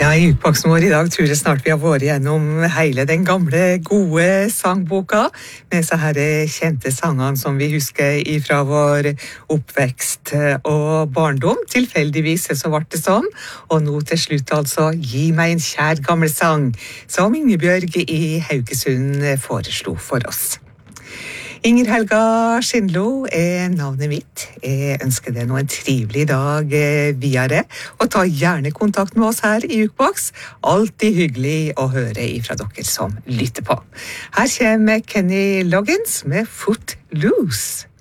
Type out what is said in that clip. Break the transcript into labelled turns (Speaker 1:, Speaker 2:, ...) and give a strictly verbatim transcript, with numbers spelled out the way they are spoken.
Speaker 1: Ja, i Ukeboksen vår i dag tror jeg snart vi har vært gjennom hele den gamle, gode sangboka, med så her kjente sangene som vi husker fra vår oppvekst og barndom. Tilfeldigvis så ble det sånn, og nå til slutt altså Gi meg en kjær gammel sang, som Ingebjørg i Haugesund foreslo for oss. Inger Helga Skindlo er navnet mitt. Jeg ønsker deg nå en trivelig dag videre, og ta gjerne kontakt med oss her i Ukeboks. Alltid hyggelig å høre ifra dere som lytter på. Her kommer Kenny Loggins med Footloose.